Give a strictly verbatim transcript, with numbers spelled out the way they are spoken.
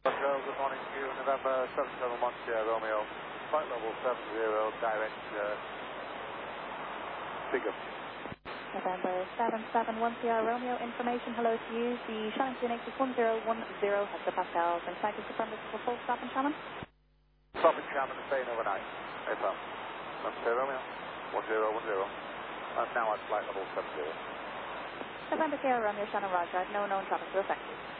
Hello, good morning to you. November seven seven one Sierra Romeo, flight level seven zero, direct uh, figure. November seven seven one Sierra Romeo, information, hello to you. The Shannon G N H is one zero one zero, hectopascals, and thank you for confirm this is a full stop in Shannon. Stop in Shannon and staying overnight. A F M. That's Sierra Romeo, one zero one zero. And now at flight level seven zero. November Sierra Romeo, Shannon Roger, no known traffic to affect you.